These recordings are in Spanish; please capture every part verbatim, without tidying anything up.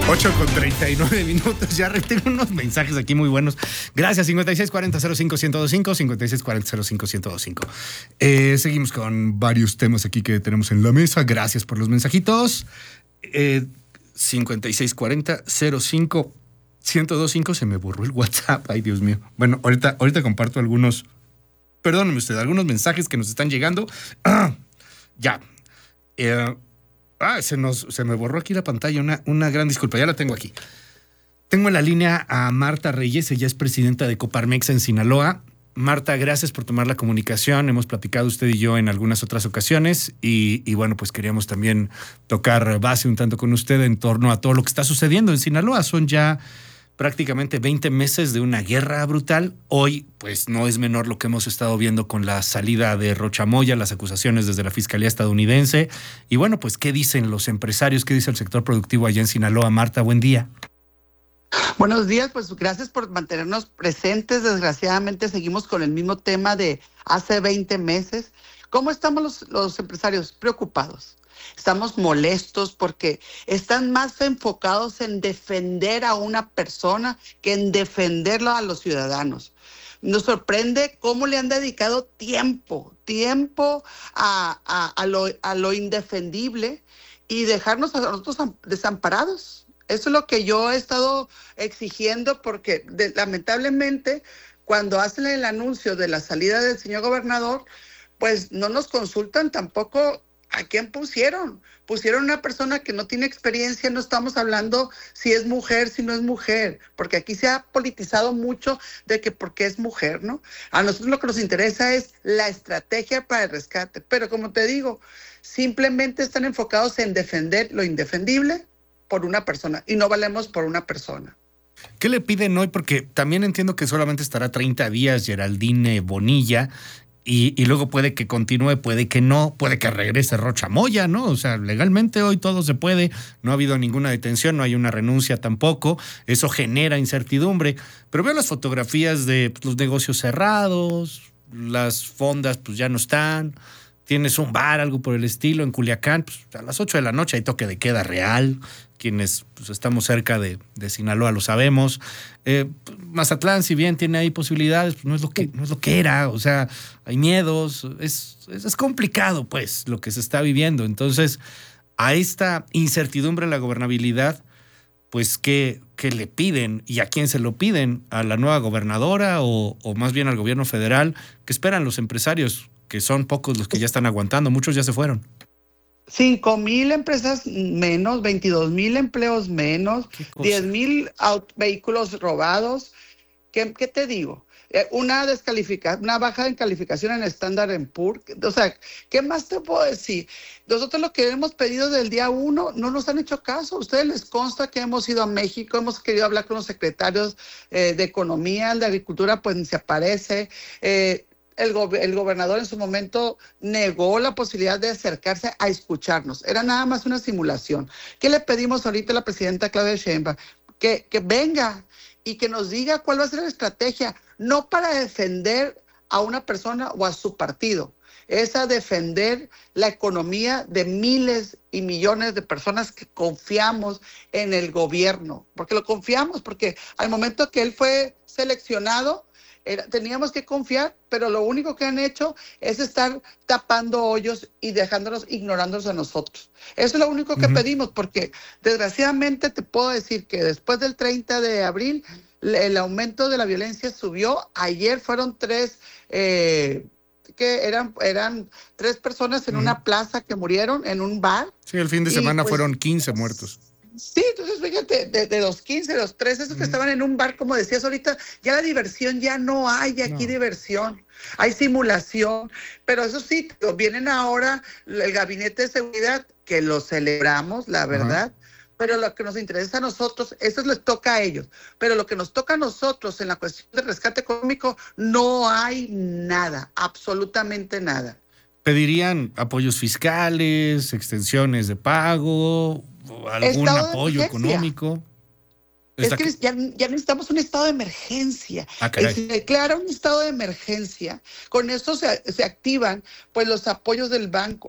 ocho con treinta y nueve minutos, ya tengo unos mensajes aquí muy buenos. Gracias, cincuenta y seis cuarenta cero cinco ciento veinticinco, cincuenta y seis cuarenta cero cinco ciento veinticinco. Eh, seguimos con varios temas aquí que tenemos en la mesa. Gracias por los mensajitos. Eh, cincuenta y seis cuarenta cero cinco ciento veinticinco, se me borró el WhatsApp, ay Dios mío. Bueno, ahorita, ahorita comparto algunos, perdóneme usted, algunos mensajes que nos están llegando. Ah, ya. Eh, Ah, se, nos, se me borró aquí la pantalla, una, una gran disculpa, ya la tengo aquí. Tengo en la línea a Marta Reyes, ella es presidenta de Coparmex en Sinaloa. Marta, gracias por tomar la comunicación, hemos platicado usted y yo en algunas otras ocasiones y, y bueno, pues queríamos también tocar base un tanto con usted en torno a todo lo que está sucediendo en Sinaloa. Son ya prácticamente veinte meses de una guerra brutal. Hoy, pues no es menor lo que hemos estado viendo con la salida de Rocha Moya, las acusaciones desde la Fiscalía estadounidense. Y bueno, pues, ¿qué dicen los empresarios? ¿Qué dice el sector productivo allá en Sinaloa? Marta, buen día. Buenos días, pues gracias por mantenernos presentes. Desgraciadamente seguimos con el mismo tema de hace veinte meses. ¿Cómo estamos los, los empresarios? Preocupados. Estamos molestos porque están más enfocados en defender a una persona que en defenderlo a los ciudadanos. Nos sorprende cómo le han dedicado tiempo, tiempo a, a, a, lo, a lo indefendible y dejarnos a nosotros desamparados. Eso es lo que yo he estado exigiendo porque de, lamentablemente cuando hacen el anuncio de la salida del señor gobernador, pues no nos consultan tampoco a quién pusieron. Pusieron una persona que no tiene experiencia, no estamos hablando si es mujer, si no es mujer, porque aquí se ha politizado mucho de que porque es mujer, ¿no? A nosotros lo que nos interesa es la estrategia para el rescate, pero como te digo, simplemente están enfocados en defender lo indefendible por una persona y no valemos por una persona. ¿Qué le piden hoy? Porque también entiendo que solamente estará treinta días Geraldine Bonilla y, y luego puede que continúe, puede que no, puede que regrese Rocha Moya, ¿no? O sea, legalmente hoy todo se puede, no ha habido ninguna detención, no hay una renuncia tampoco, eso genera incertidumbre, pero veo las fotografías de pues, los negocios cerrados, las fondas pues ya no están, tienes un bar, algo por el estilo, en Culiacán, pues, a las ocho de la noche hay toque de queda real. Quienes pues, estamos cerca de, de Sinaloa lo sabemos. Eh, Mazatlán, si bien tiene ahí posibilidades, pues no es lo que, no es lo que era. O sea, hay miedos. Es, es, es complicado, pues, lo que se está viviendo. Entonces, a esta incertidumbre en la gobernabilidad, pues, ¿qué, qué le piden? ¿Y a quién se lo piden? ¿A la nueva gobernadora o, o más bien al gobierno federal? ¿Qué esperan los empresarios? Que son pocos los que ya están aguantando. Muchos ya se fueron. Cinco mil empresas menos, veintidós mil empleos menos, diez mil vehículos robados. ¿Qué, qué te digo? Eh, una descalifica, una baja en calificación en Standard and Poor's. O sea, ¿qué más te puedo decir? Nosotros lo que hemos pedido del día uno no nos han hecho caso. A ustedes les consta que hemos ido a México, hemos querido hablar con los secretarios eh, de Economía, el de Agricultura, pues ni se aparece. Eh, El, go- el gobernador en su momento negó la posibilidad de acercarse a escucharnos. Era nada más una simulación. ¿Qué le pedimos ahorita a la presidenta Claudia Sheinbaum? Que, que venga y que nos diga cuál va a ser la estrategia, no para defender a una persona o a su partido, es a defender la economía de miles y millones de personas que confiamos en el gobierno, porque lo confiamos, porque al momento que él fue seleccionado, Era, teníamos que confiar, pero lo único que han hecho es estar tapando hoyos y dejándonos, ignorándonos a nosotros. Eso es lo único que uh-huh. pedimos, porque desgraciadamente te puedo decir que después del treinta de abril, el aumento de la violencia subió. Ayer fueron tres, eh, que eran, eran tres personas en uh-huh. una plaza que murieron en un bar. Sí, el fin de semana pues, fueron quince muertos. Sí, entonces fíjate, de, de los quince, de los trece, esos mm. que estaban en un bar, como decías ahorita, ya la diversión ya no hay aquí no. diversión, hay simulación, pero eso sí, vienen ahora el gabinete de seguridad, que lo celebramos, la verdad, uh-huh. pero lo que nos interesa a nosotros, eso les toca a ellos, pero lo que nos toca a nosotros en la cuestión del rescate económico, no hay nada, absolutamente nada. ¿Pedirían apoyos fiscales, extensiones de pago, algún estado apoyo económico? Es que ya, ya necesitamos un estado de emergencia. Ah, caray. Se declara un estado de emergencia. Con esto se, se activan pues los apoyos del banco.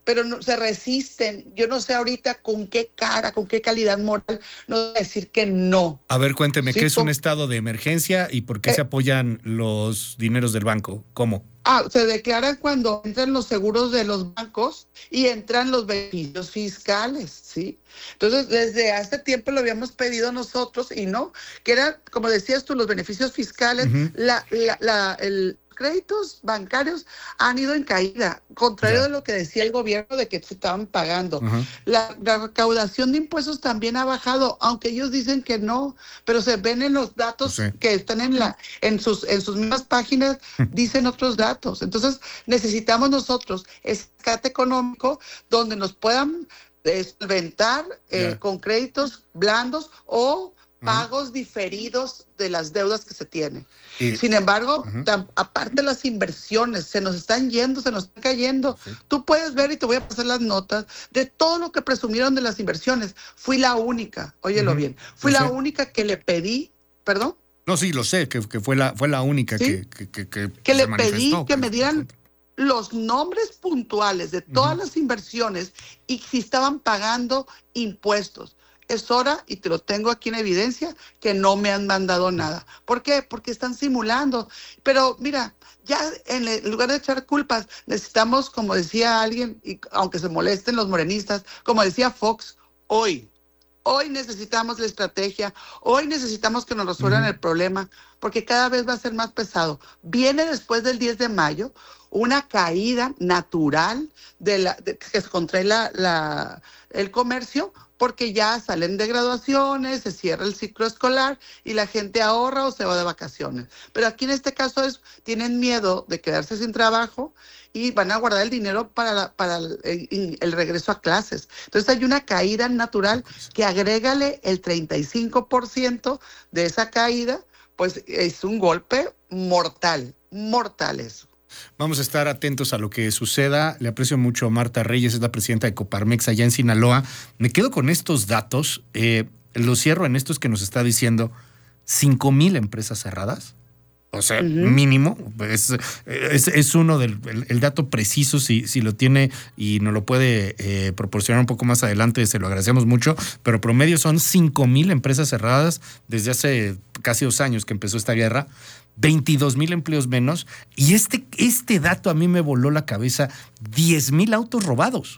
pero no, se resisten. Yo no sé ahorita con qué cara, con qué calidad moral no decir que no. A ver, cuénteme, ¿Sí? ¿qué es un estado de emergencia y por qué eh, se apoyan los dineros del banco? ¿Cómo? Ah, se declara cuando entran los seguros de los bancos y entran los beneficios fiscales, ¿sí? Entonces, desde hace tiempo lo habíamos pedido nosotros y no, que era, como decías tú, los beneficios fiscales, uh-huh. la, la, la, el... créditos bancarios han ido en caída, contrario yeah. de lo que decía el gobierno de que se estaban pagando. Uh-huh. La, la recaudación de impuestos también ha bajado, aunque ellos dicen que no, pero se ven en los datos sí. que están en la en sus en sus mismas páginas, dicen otros datos. Entonces necesitamos nosotros rescate económico donde nos puedan solventar yeah. eh, con créditos blandos o pagos uh-huh. diferidos de las deudas que se tienen. Y, Sin embargo, uh-huh. tam, aparte las inversiones, se nos están yendo, se nos están cayendo. Sí. Tú puedes ver, y te voy a pasar las notas, de todo lo que presumieron de las inversiones. Fui la única, óyelo uh-huh. bien, fui no la sé. única que le pedí, ¿perdón? No, sí, lo sé, que, que fue, la, fue la única ¿Sí? que, que, que, que, que le pedí que, que me dieran los nombres puntuales de todas uh-huh. las inversiones y si estaban pagando impuestos. Es hora, y te lo tengo aquí en evidencia, que no me han mandado nada. ¿Por qué? Porque están simulando. Pero mira, ya en lugar de echar culpas, necesitamos, como decía alguien, y aunque se molesten los morenistas, como decía Fox, hoy, hoy necesitamos la estrategia, hoy necesitamos que nos resuelvan uh-huh. el problema, porque cada vez va a ser más pesado. Viene después del diez de mayo una caída natural de la, de, que se contrae la, la, el comercio, porque ya salen de graduaciones, se cierra el ciclo escolar y la gente ahorra o se va de vacaciones. Pero aquí en este caso es, tienen miedo de quedarse sin trabajo y van a guardar el dinero para, la, para el, el regreso a clases. Entonces hay una caída natural que agrégale el treinta y cinco por ciento de esa caída, pues es un golpe mortal, mortal eso. Vamos a estar atentos a lo que suceda. Le aprecio mucho a Marta Reyes, es la presidenta de Coparmex allá en Sinaloa. Me quedo con estos datos. Eh, lo cierro en estos que nos está diciendo cinco mil empresas cerradas. O sea, uh-huh. mínimo. Es, es, es uno del el, el dato preciso, si, si lo tiene y nos lo puede eh, proporcionar un poco más adelante, se lo agradecemos mucho. Pero promedio son cinco mil empresas cerradas desde hace casi dos años que empezó esta guerra. veintidós mil empleos menos. Y este, este dato a mí me voló la cabeza. diez mil autos robados.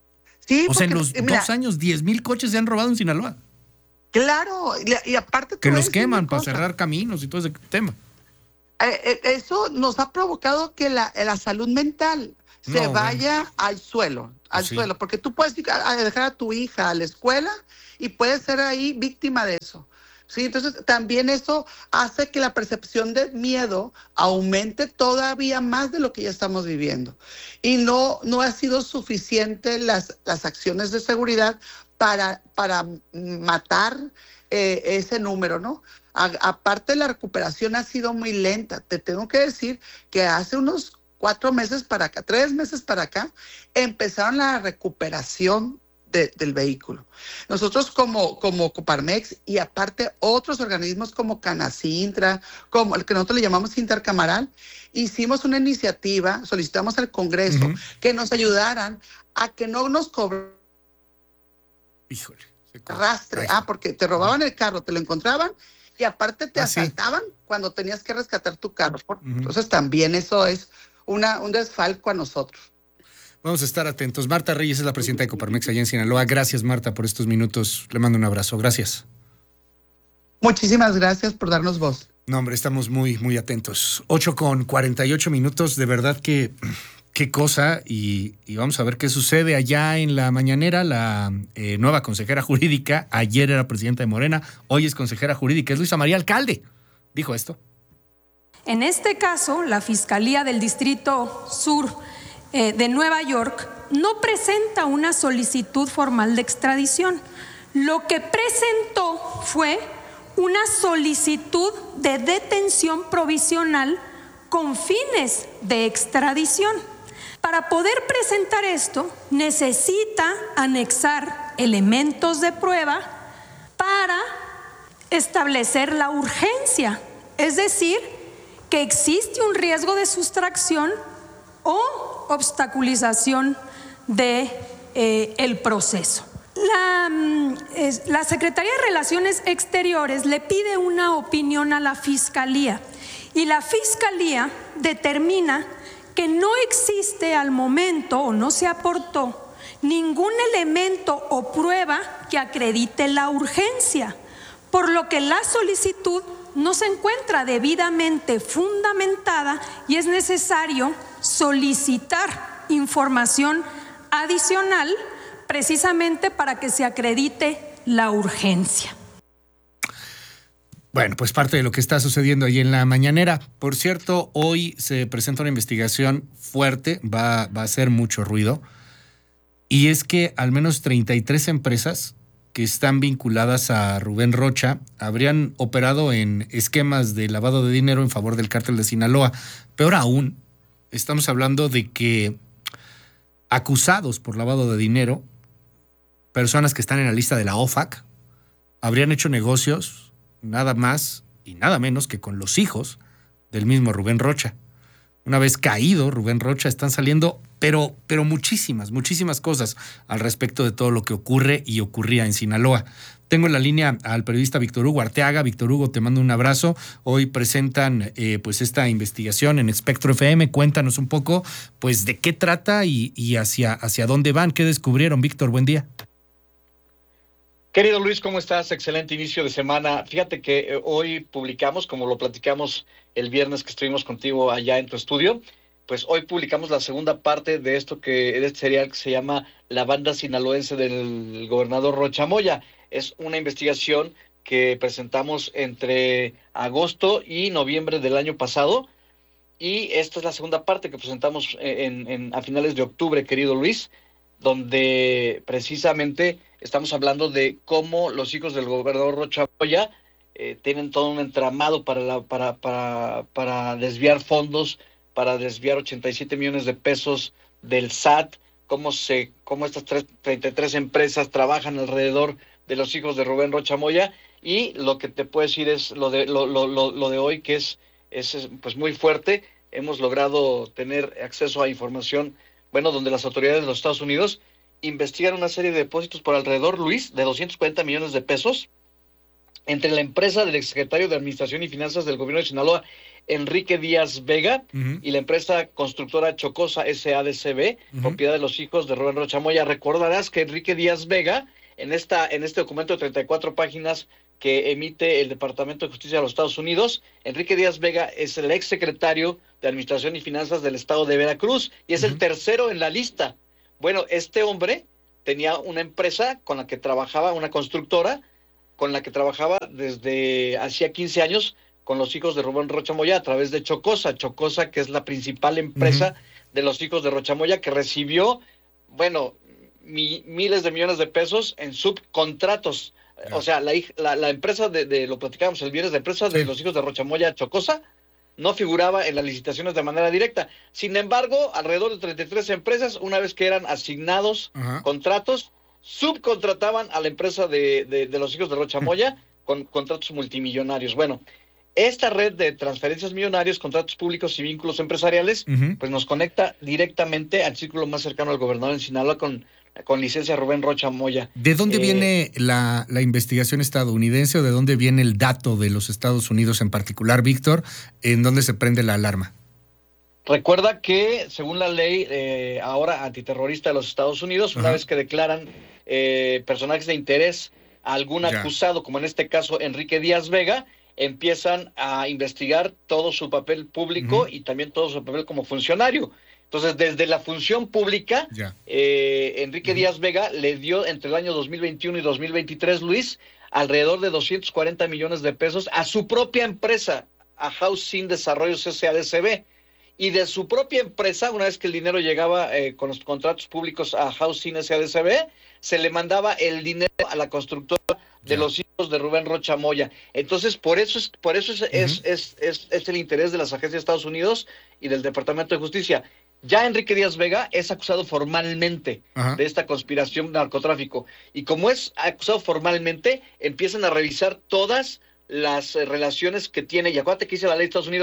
Sí, o sea, en los mira, dos años, diez mil coches se han robado en Sinaloa. Claro, y, y aparte... Que los queman para cerrar caminos y todo ese tema. Eh, eso nos ha provocado que la, la salud mental se no, vaya bueno. al suelo, al sí. suelo, porque tú puedes ir a dejar a tu hija a la escuela y puedes ser ahí víctima de eso. Sí, entonces también eso hace que la percepción de miedo aumente todavía más de lo que ya estamos viviendo. Y no, no ha sido suficiente las, las acciones de seguridad para, para matar eh, ese número, ¿no? A, aparte, la recuperación ha sido muy lenta. Te tengo que decir que hace unos cuatro meses para acá, tres meses para acá, empezaron la recuperación De, del vehículo. Nosotros como, como Coparmex y aparte otros organismos como Canacintra, como el que nosotros le llamamos Intercamaral, hicimos una iniciativa, solicitamos al Congreso uh-huh. que nos ayudaran a que no nos cobraran Híjole, arrastre, ah, porque te robaban el carro, te lo encontraban y aparte te ah, asaltaban ¿sí? cuando tenías que rescatar tu carro. Uh-huh. Entonces también eso es una, un desfalco a nosotros. Vamos a estar atentos. Marta Reyes es la presidenta de Coparmex allá en Sinaloa. Gracias, Marta, por estos minutos. Le mando un abrazo. Gracias. Muchísimas gracias por darnos voz. No, hombre, estamos muy, muy atentos. ocho con cuarenta y ocho minutos. De verdad que qué cosa. Y, y vamos a ver qué sucede allá en la mañanera. La eh, nueva consejera jurídica, ayer era presidenta de Morena, hoy es consejera jurídica, es Luisa María Alcalde. Dijo esto. En este caso, la Fiscalía del Distrito Sur Eh, de Nueva York no presenta una solicitud formal de extradición. Lo que presentó fue una solicitud de detención provisional con fines de extradición. Para poder presentar esto, necesita anexar elementos de prueba para establecer la urgencia, es decir, que existe un riesgo de sustracción o obstaculización de eh, el proceso. La, la Secretaría de Relaciones Exteriores le pide una opinión a la Fiscalía y la Fiscalía determina que no existe al momento o no se aportó ningún elemento o prueba que acredite la urgencia, por lo que la solicitud no se encuentra debidamente fundamentada y es necesario solicitar información adicional precisamente para que se acredite la urgencia. Bueno, pues parte de lo que está sucediendo ahí en la mañanera. Por cierto, hoy se presenta una investigación fuerte, va, va a hacer mucho ruido, y es que al menos treinta y tres empresas que están vinculadas a Rubén Rocha habrían operado en esquemas de lavado de dinero en favor del cártel de Sinaloa. Peor aún, estamos hablando de que acusados por lavado de dinero, personas que están en la lista de la O F A C, habrían hecho negocios nada más y nada menos que con los hijos del mismo Rubén Rocha. Una vez caído Rubén Rocha, están saliendo, pero, pero muchísimas, muchísimas cosas al respecto de todo lo que ocurre y ocurría en Sinaloa. Tengo en la línea al periodista Víctor Hugo Arteaga. Víctor Hugo, te mando un abrazo. Hoy presentan eh, pues esta investigación en Espectro F M. Cuéntanos un poco pues de qué trata y, y hacia, hacia dónde van, qué descubrieron. Víctor, buen día. Querido Luis, ¿cómo estás? Excelente inicio de semana. Fíjate que eh, hoy publicamos, como lo platicamos el viernes que estuvimos contigo allá en tu estudio, pues hoy publicamos la segunda parte de esto que de este serial que se llama La Banda Sinaloense del Gobernador Rocha Moya. Es una investigación que presentamos entre agosto y noviembre del año pasado, y esta es la segunda parte que presentamos en, en, a finales de octubre, querido Luis, donde precisamente estamos hablando de cómo los hijos del gobernador Rocha Moya eh, tienen todo un entramado para, la, para, para, para desviar fondos, para desviar ochenta y siete millones de pesos del S A T, cómo, se, cómo estas tres, treinta y tres empresas trabajan alrededor de los hijos de Rubén Rocha Moya. Y lo que te puedo decir es lo de, lo, lo, lo, lo de hoy, que es, es pues muy fuerte. Hemos logrado tener acceso a información, bueno, donde las autoridades de los Estados Unidos investigan una serie de depósitos por alrededor, Luis, de doscientos cuarenta millones de pesos entre la empresa del exsecretario de Administración y Finanzas del gobierno de Sinaloa, Enrique Díaz Vega, uh-huh. y la empresa constructora Chocosa S A D C B, uh-huh. propiedad de los hijos de Rubén Rocha Moya. Recordarás que Enrique Díaz Vega, en esta en este documento de treinta y cuatro páginas que emite el Departamento de Justicia de los Estados Unidos, Enrique Díaz Vega es el exsecretario de Administración y Finanzas del estado de Veracruz y es uh-huh. el tercero en la lista. Bueno, este hombre tenía una empresa con la que trabajaba, una constructora, con la que trabajaba desde hacía quince años con los hijos de Rubén Rocha Moya a través de Chocosa, Chocosa, que es la principal empresa uh-huh. de los hijos de Rocha Moya, que recibió, bueno, mi, miles de millones de pesos en subcontratos. Uh-huh. O sea, la, la, la empresa de, de, lo platicábamos el viernes, la empresa de sí. los hijos de Rocha Moya, Chocosa, no figuraba en las licitaciones de manera directa. Sin embargo, alrededor de treinta y tres empresas, una vez que eran asignados uh-huh. contratos, subcontrataban a la empresa de, de, de los hijos de Rocha Moya con contratos multimillonarios. Bueno, esta red de transferencias millonarias, contratos públicos y vínculos empresariales, uh-huh. pues nos conecta directamente al círculo más cercano al gobernador en Sinaloa con, con licencia Rubén Rocha Moya. ¿De dónde eh, viene la, la investigación estadounidense o de dónde viene el dato de los Estados Unidos en particular, Víctor? ¿En dónde se prende la alarma? Recuerda que, según la ley eh, ahora antiterrorista de los Estados Unidos, una uh-huh. vez que declaran eh, personajes de interés a algún ya. acusado, como en este caso Enrique Díaz Vega, empiezan a investigar todo su papel público uh-huh. y también todo su papel como funcionario. Entonces, desde la función pública, eh, Enrique uh-huh. Díaz Vega le dio entre el año dos mil veintiuno y dos mil veintitrés, Luis, alrededor de doscientos cuarenta millones de pesos a su propia empresa, a Housing Desarrollos S A D C B. Y de su propia empresa, una vez que el dinero llegaba eh, con los contratos públicos a Housing S A D C B, se le mandaba el dinero a la constructora de yeah. los hijos de Rubén Rocha Moya. Entonces, por eso es por eso es, uh-huh. es, es, es, es el interés de las agencias de Estados Unidos y del Departamento de Justicia. Ya Enrique Díaz Vega es acusado formalmente uh-huh. de esta conspiración de narcotráfico. Y como es acusado formalmente, empiezan a revisar todas las eh, relaciones que tiene. Y acuérdate que dice la ley de Estados Unidos,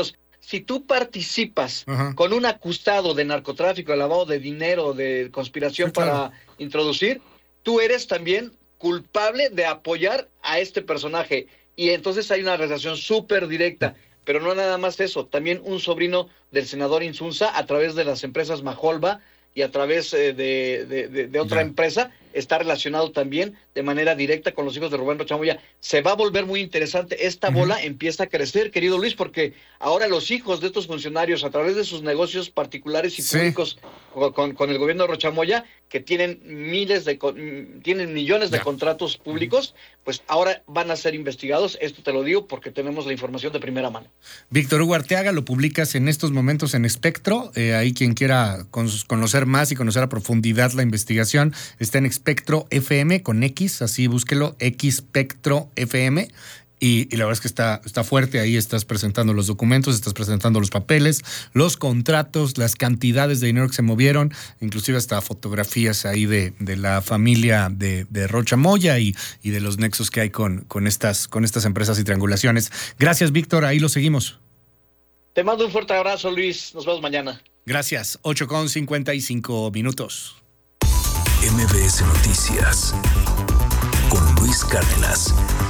si tú participas Ajá. con un acusado de narcotráfico, de lavado de dinero, de conspiración Sí, claro. para introducir, tú eres también culpable de apoyar a este personaje. Y entonces hay una relación súper directa. Pero no nada más eso, también un sobrino del senador Insunza, a través de las empresas Majolva y a través eh, de, de, de, de otra Ya. empresa, está relacionado también de manera directa con los hijos de Rubén Rocha Moya. Se va a volver muy interesante. Esta Ujú. bola empieza a crecer, querido Luis, porque ahora los hijos de estos funcionarios, a través de sus negocios particulares y Sí. públicos con, con, con el gobierno de Rocha Moya, que tienen miles de, con- tienen millones de Ya. contratos públicos, pues ahora van a ser investigados. Esto te lo digo porque tenemos la información de primera mano. Víctor Hugo Arteaga, lo publicas en estos momentos en Espectro. Eh, ahí quien quiera con- conocer más y conocer a profundidad la investigación está en Espectro F M con X, así búsquelo, X Spectro F M. Y, y la verdad es que está, está fuerte. Ahí estás presentando los documentos, estás presentando los papeles, los contratos, las cantidades de dinero que se movieron, inclusive hasta fotografías ahí de, de la familia de, de Rocha Moya y, y de los nexos que hay con, con, estas, con estas empresas y triangulaciones. Gracias, Víctor. Ahí lo seguimos. Te mando un fuerte abrazo, Luis. Nos vemos mañana. Gracias. ocho con cincuenta y cinco minutos. M B S Noticias con Luis Cárdenas.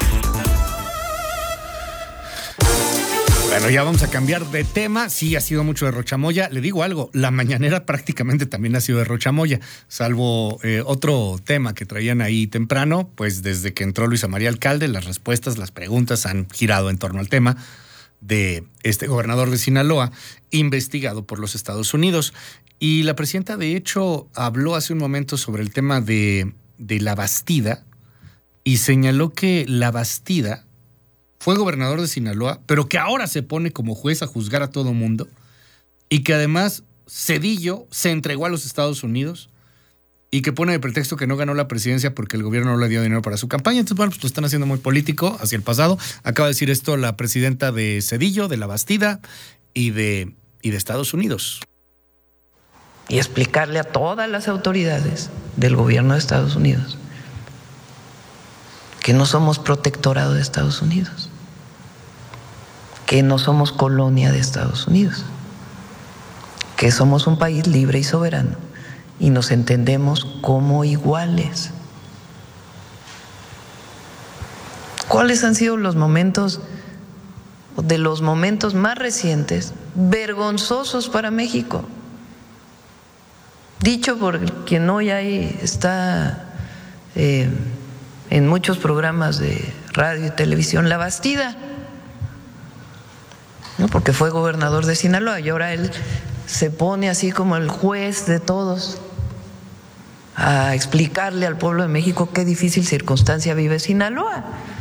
Bueno, ya vamos a cambiar de tema. Sí, ha sido mucho de Rocha Moya. Le digo algo, la mañanera prácticamente también ha sido de Rocha Moya, salvo eh, otro tema que traían ahí temprano, pues desde que entró Luisa María Alcalde, las respuestas, las preguntas han girado en torno al tema de este gobernador de Sinaloa, investigado por los Estados Unidos. Y la presidenta, de hecho, habló hace un momento sobre el tema de, de La Bastida y señaló que La Bastida fue gobernador de Sinaloa, pero que ahora se pone como juez a juzgar a todo mundo y que además Zedillo se entregó a los Estados Unidos y que pone de pretexto que no ganó la presidencia porque el gobierno no le dio dinero para su campaña. Entonces, bueno, pues lo están haciendo muy político hacia el pasado. Acaba de decir esto la presidenta de Zedillo, de La Bastida y de, y de Estados Unidos. Y explicarle a todas las autoridades del gobierno de Estados Unidos que no somos protectorado de Estados Unidos, que no somos colonia de Estados Unidos, que somos un país libre y soberano y nos entendemos como iguales. ¿Cuáles han sido los momentos, de los momentos más recientes, vergonzosos para México? Dicho por quien hoy ahí está eh, en muchos programas de radio y televisión, La Bastida, ¿no? Porque fue gobernador de Sinaloa y ahora él se pone así como el juez de todos a explicarle al pueblo de México qué difícil circunstancia vive Sinaloa.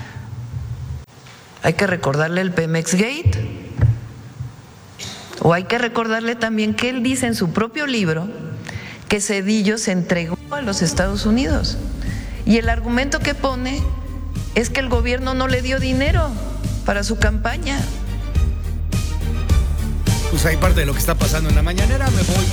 Hay que recordarle el Pemex Gate, o hay que recordarle también que él dice en su propio libro que Zedillo se entregó a los Estados Unidos. Y el argumento que pone es que el gobierno no le dio dinero para su campaña. Pues hay parte de lo que está pasando en la mañanera. Me voy